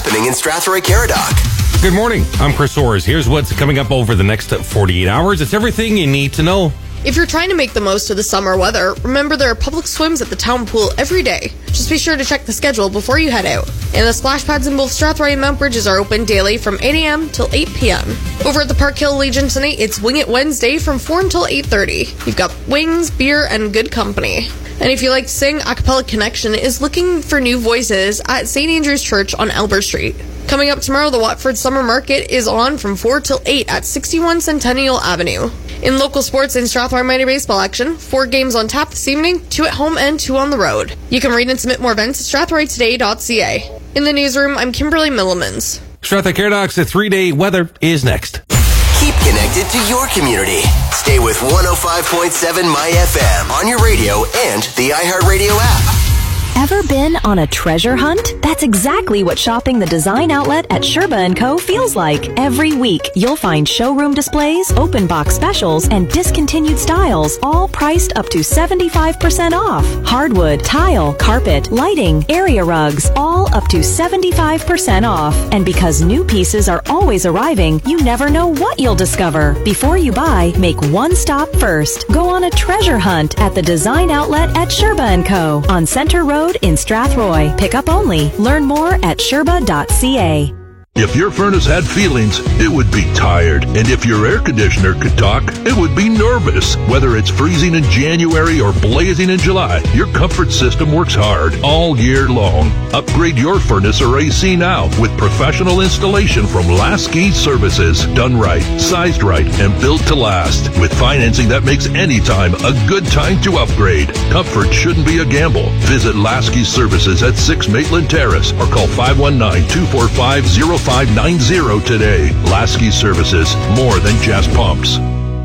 happening in Strathroy-Caradoc. Good morning. I'm Chris Orrs. Here's what's coming up over the next 48 hours. It's everything you need to know. If you're trying to make the most of the summer weather, remember there are public swims at the town pool every day. Just be sure to check the schedule before you head out. And the splash pads in both Strathroy and Mount Bridges are open daily from 8 a.m. till 8 p.m. Over at the Park Hill Legion tonight, it's Wing It Wednesday from 4 until 8:30. You've got wings, beer, and good company. And if you like to sing, Acapella Connection is looking for new voices at St. Andrew's Church on Albert Street. Coming up tomorrow, the Watford Summer Market is on from 4 till 8 at 61 Centennial Avenue. In local sports in Strathroy Minor Baseball action, 4 games on tap this evening, 2 at home and 2 on the road. You can read and submit more events at strathroytoday.ca. In the newsroom, I'm Kimberly Millimans. Strathroy-Caradoc's 3-day weather is next. Keep connected to your community. Stay with 105.7 My FM on your radio and the iHeartRadio app. Ever been on a treasure hunt? That's exactly what shopping the design outlet at Sherba & Co. feels like. Every week, you'll find showroom displays, open box specials, and discontinued styles, all priced up to 75% off. Hardwood, tile, carpet, lighting, area rugs, all up to 75% off. And because new pieces are always arriving, you never know what you'll discover. Before you buy, make one stop first. Go on a treasure hunt at the design outlet at Sherba & Co. on Center Road in Strathroy. Pick up only. Learn more at sherba.ca. If your furnace had feelings, it would be tired. And if your air conditioner could talk, it would be nervous. Whether it's freezing in January or blazing in July, your comfort system works hard all year long. Upgrade your furnace or AC now with professional installation from Lasky Services. Done right, sized right, and built to last. With financing that makes any time a good time to upgrade. Comfort shouldn't be a gamble. Visit Lasky Services at 6 Maitland Terrace or call 519-245-0590 today. Lasky Services, more than just pumps.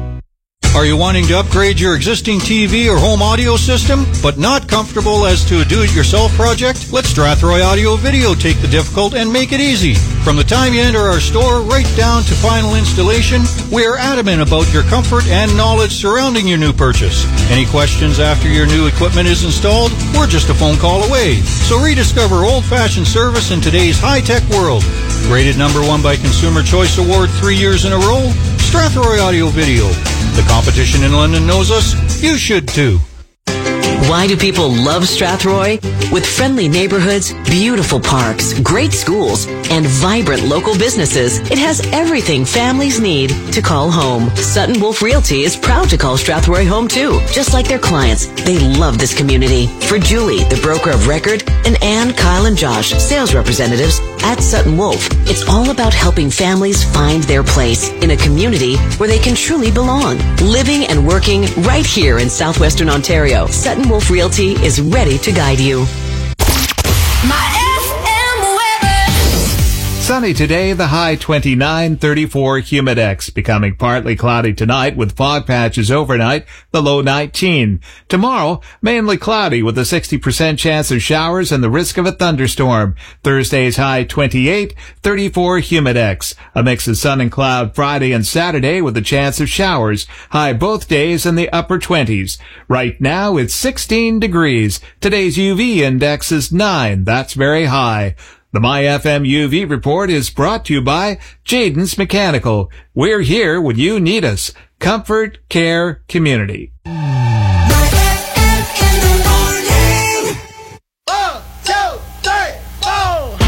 Are you wanting to upgrade your existing TV or home audio system, but not comfortable as to a do-it-yourself project? Let Strathroy Audio Video take the difficult and make it easy. From the time you enter our store right down to final installation, we are adamant about your comfort and knowledge surrounding your new purchase. Any questions after your new equipment is installed? We're just a phone call away. So rediscover old-fashioned service in today's high-tech world. Rated #1 by Consumer Choice Award 3 years in a row, Strathroy Audio Video. The competition in London knows us. You should too. Why do people love Strathroy? With friendly neighborhoods, beautiful parks, great schools, and vibrant local businesses, it has everything families need to call home. Sutton Wolf Realty is proud to call Strathroy home too. Just like their clients, they love this community. For Julie, the broker of record, and Anne, Kyle, and Josh, sales representatives at Sutton Wolf, it's all about helping families find their place in a community where they can truly belong. Living and working right here in southwestern Ontario, Sutton Wolf Realty is ready to guide you. Sunny today, the high 29, 34 humidex. Becoming partly cloudy tonight with fog patches overnight, the low 19. Tomorrow, mainly cloudy with a 60% chance of showers and the risk of a thunderstorm. Thursday's high 28, 34 humidex. A mix of sun and cloud Friday and Saturday with a chance of showers. High both days in the upper 20s. Right now, it's 16 degrees. Today's UV index is 9. That's very high. The My FM UV report is brought to you by Jadens Mechanical. We're here when you need us. Comfort, care, community.